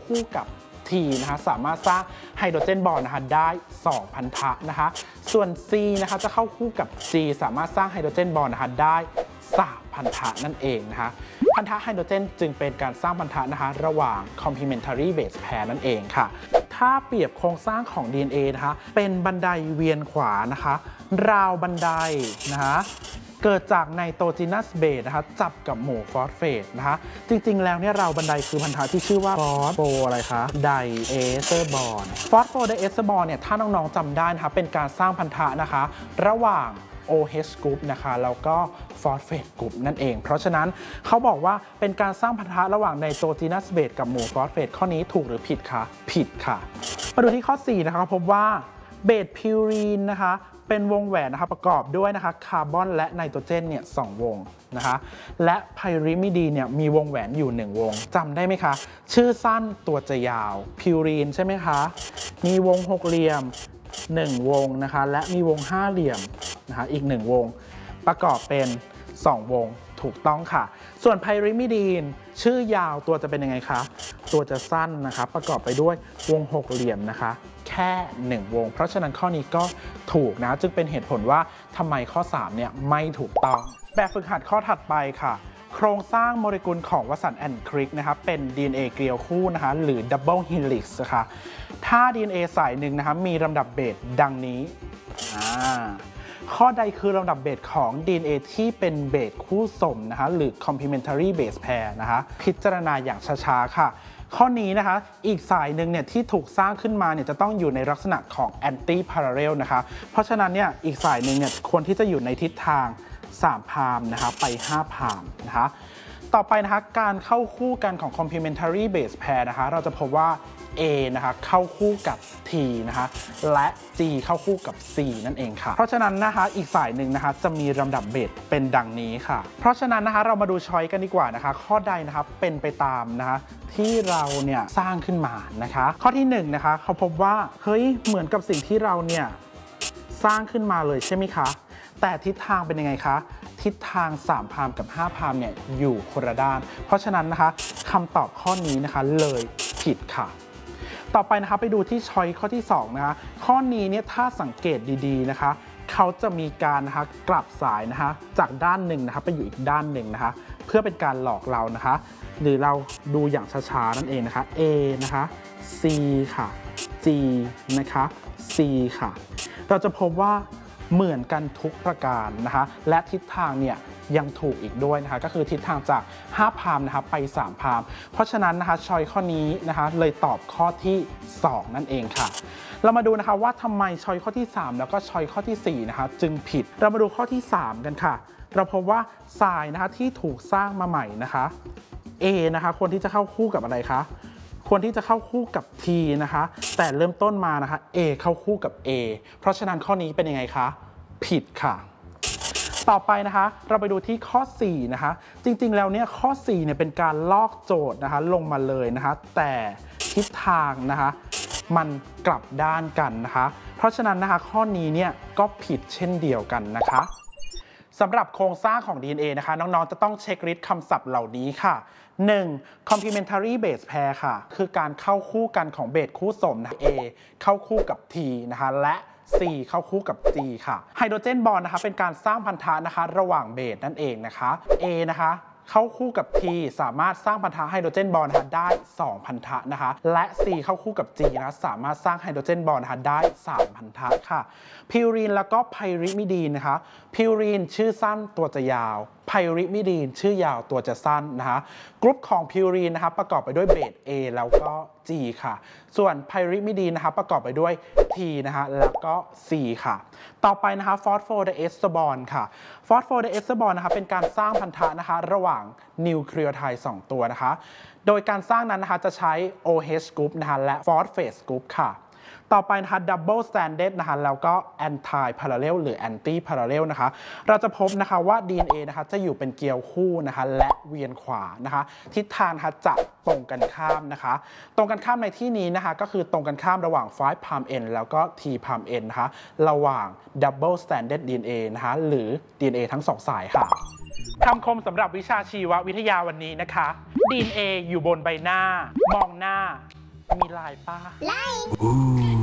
คู่กับ T นะคะสามารถสร้างไฮโดรเจนบอนด์นะคะได้2พันธะนะคะส่วน C นะคะจะเข้าคู่กับ G สามารถสร้างไฮโดรเจนบอนด์นะคะได้3พันธะนั่นเองนะคะพันธะไฮโดรเจนจึงเป็นการสร้างพันธะนะคะระหว่าง complementary base pair นั่นเองค่ะถ้าเปรียบโครงสร้างของ DNA นะคะเป็นบันไดเวียนขวานะคะราวบันไดนะคะเกิดจากไนโตรจีนัสเบสนะคะจับกับหมู่ฟอสเฟตนะคะจริงๆแล้วเนี่ยราวบันไดคือพันธะที่ชื่อว่าฟอสโฟอะไรคะไดเอสเตอร์บอนด์ฟอสโฟไดเอสเตอร์บอนด์เนี่ยถ้าน้องๆจำได้นะคะเป็นการสร้างพันธะนะคะระหว่าง OH กรุ๊ปนะคะแล้วก็ฟอสเฟตกรุ๊ปนั่นเองเพราะฉะนั้นเขาบอกว่าเป็นการสร้างพันธะระหว่างไนโตรจีนัสเบสกับหมู่ฟอสเฟตข้อนี้ถูกหรือผิดคะผิดค่ะมาดูที่ข้อ4นะคะพบว่าเบสพิวรีนนะคะเป็นวงแหวนนะคะประกอบด้วยนะคะคาร์บอนและไนโตรเจนเนี่ย2วงนะคะและไพริมิดีนเนี่ยมีวงแหวนอยู่1วงจำได้ไหมคะชื่อสั้นตัวจะยาวพิวรีนใช่ไหมคะมีวง6เหลี่ยม1วงนะคะและมีวง5เหลี่ยมนะคะอีก1วงประกอบเป็น2วงถูกต้องค่ะส่วนไพริมิดีนชื่อยาวตัวจะเป็นยังไงคะตัวจะสั้นนะคะประกอบไปด้วยวง6เหลี่ยมนะคะแค่1วงเพราะฉะนั้นข้อนี้ก็ถูกนะจึงเป็นเหตุผลว่าทำไมข้อ3เนี่ยไม่ถูกต้องแบบฝึกหัดข้อถัดไปค่ะโครงสร้างโมเลกุลของวสันต์แอนด์คริกนะคะเป็น DNA เกลียวคู่นะคะหรือ Double Helix นะคะถ้า DNA สายหนึ่งนะคะมีลำดับเบสดังนี้ข้อใดคือลำดับเบสของ DNA ที่เป็นเบสคู่สมนะคะหรือ complementary base pair นะคะพิจารณาอย่างช้าๆค่ะข้อนี้นะคะอีกสายหนึ่งเนี่ยที่ถูกสร้างขึ้นมาเนี่ยจะต้องอยู่ในลักษณะของ anti parallel นะคะเพราะฉะนั้นเนี่ยอีกสายหนึ่งเนี่ยควรที่จะอยู่ในทิศทาง3 พามนะคะไป5 พามนะคะต่อไปนะคะการเข้าคู่กันของ complementary base pair นะคะเราจะพบว่า A นะคะเข้าคู่กับ T นะคะและ G เข้าคู่กับ C นั่นเองค่ะเพราะฉะนั้นนะคะอีกฝ่ายหนึ่งนะคะจะมีลำดับเบสเป็นดังนี้ค่ะเพราะฉะนั้นนะคะเรามาดูช้อยกันดีกว่านะคะข้อใดนะคะเป็นไปตามนะคะที่เราเนี่ยสร้างขึ้นมานะคะข้อที่1นะคะเขาพบว่าเฮ้ยเหมือนกับสิ่งที่เราเนี่ยสร้างขึ้นมาเลยใช่ไหมคะแต่ทิศทางเป็นยังไงคะทิศทาง3 พามกับ5 พามเนี่ยอยู่คนละด้านเพราะฉะนั้นนะคะคำตอบข้อนี้นะคะเลยผิดค่ะต่อไปนะคะไปดูที่ช้อยข้อที่2นะคะข้อนี้เนี่ยถ้าสังเกตดีๆนะคะเขาจะมีการนะคะกลับสายนะคะจากด้านหนึ่งนะคะไปอยู่อีกด้านหนึ่งนะคะเพื่อเป็นการหลอกเรานะคะหรือเราดูอย่างช้าๆนั่นเองนะคะ A นะคะ C ค่ะ G นะคะ C ค่ะเราจะพบว่าเหมือนกันทุกประการนะคะและทิศทางเนี่ยยังถูกอีกด้วยนะคะก็คือทิศทางจาก5 พามนะคะไป3 พามเพราะฉะนั้นนะคะช้อยข้อนี้นะคะเลยตอบข้อที่2นั่นเองค่ะเรามาดูนะคะว่าทำไมช้อยข้อที่3แล้วก็ช้อยข้อที่4นะคะจึงผิดเรามาดูข้อที่3กันค่ะเราพบว่าสายนะคะที่ถูกสร้างมาใหม่นะคะ A นะคะควรที่จะเข้าคู่กับอะไรคะควรที่จะเข้าคู่กับ T นะคะแต่เริ่มต้นมานะคะ A เข้าคู่กับ A เพราะฉะนั้นข้อนี้เป็นยังไงคะผิดค่ะต่อไปนะคะเราไปดูที่ข้อ4นะคะจริงๆแล้วเนี่ยข้อ4เนี่ยเป็นการลอกโจทย์นะคะลงมาเลยนะคะแต่ทิศทางนะคะมันกลับด้านกันนะคะเพราะฉะนั้นนะคะข้อนี้เนี่ยก็ผิดเช่นเดียวกันนะคะสำหรับโครงสร้างของ DNA นะคะน้องๆจะต้องเช็คลิสต์คำศัพท์เหล่านี้ค่ะ1. complementary base pair ค่ะคือการเข้าคู่กันของเบสคู่สมนะ A เข้าคู่กับ T นะคะและ C เข้าคู่กับ G ค่ะไฮโดรเจนบอนด์นะคะเป็นการสร้างพันธะนะคะระหว่างเบสนั่นเองนะคะ A นะคะเข้าคู่กับ T สามารถสร้างพันธะไฮโดรเจนบอนด์นะคะได้2 พันธะนะคะและ C เข้าคู่กับ G นะสามารถสร้างไฮโดรเจนบอนด์นะคะได้3 พันธะค่ะพิวรีนแล้วก็ไพริมิดีนนะคะพิวรีนชื่อสั้นตัวจะยาวไพริมิดีนชื่อยาวตัวจะสั้นนะคะกรุ๊ปของพิวรีนนะคะประกอบไปด้วยเบส A แล้วก็ G ค่ะส่วนไพริมิดีนนะคะประกอบไปด้วย T นะคะแล้วก็ C ค่ะต่อไปนะคะฟอสโฟไดเอสเตอร์บอนด์ค่ะฟอสโฟไดเอสเตอร์บอนด์นะคะเป็นการสร้างพันธะนะคะระหว่างนิวเคลียไทด์2 ตัวนะคะโดยการสร้างนั้นนะคะจะใช้ OH กรุ๊ปนะคะและฟอสเฟตกรุ๊ปค่ะต่อไปนะคะ double stranded นะคะแล้วก็ anti parallel หรือ anti parallel นะคะเราจะพบนะคะว่า DNA นะคะจะอยู่เป็นเกลียวคู่นะคะและเวียนขวานะคะทิศทางนะคะจะตรงกันข้ามนะคะตรงกันข้ามในที่นี้นะคะก็คือตรงกันข้ามระหว่าง5 prime end แล้วก็T prime end นะคะระหว่าง double stranded DNA นะคะหรือ DNA ทั้ง2 สายค่ะคำคมสำหรับวิชาชีววิทยาวันนี้นะคะ DNA อยู่บนใบหน้ามองหน้ามีลายป้าไล่